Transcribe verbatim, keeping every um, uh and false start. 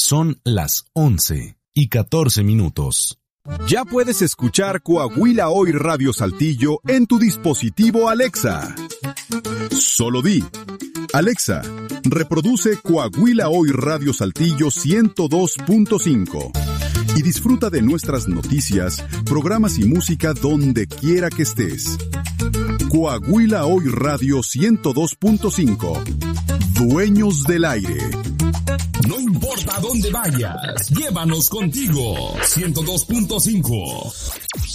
Son las once y catorce minutos. Ya puedes escuchar Coahuila Hoy Radio Saltillo en tu dispositivo Alexa. Solo di: Alexa, reproduce Coahuila Hoy Radio Saltillo ciento dos punto cinco y disfruta de nuestras noticias, programas y música donde quiera que estés. Coahuila Hoy Radio ciento dos punto cinco. Dueños del aire. No importa dónde vayas, llévanos contigo. ciento dos punto cinco.